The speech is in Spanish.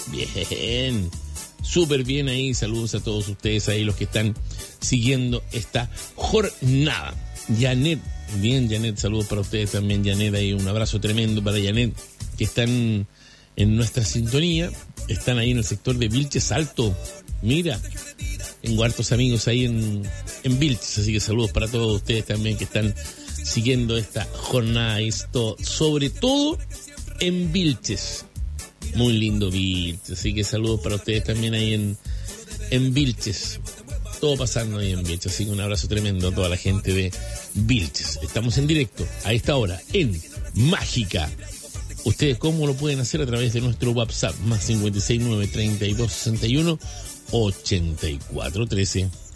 Bien. Súper bien ahí. Saludos a todos ustedes ahí, los que están siguiendo esta jornada. Janet. Bien, Janet. Saludos para ustedes también, Janet. Ahí un abrazo tremendo para Janet, que están en nuestra sintonía. Están ahí en el sector de Vilches Alto. Mira, tengo hartos amigos ahí en Vilches, así que saludos para todos ustedes también que están siguiendo esta jornada. Esto, sobre todo en Vilches. Muy lindo Vilches, así que saludos para ustedes también ahí en Vilches. Todo pasando ahí en Vilches, así que un abrazo tremendo a toda la gente de Vilches. Estamos en directo a esta hora en Mágica. Ustedes cómo lo pueden hacer a través de nuestro WhatsApp, más 569-3261-8413.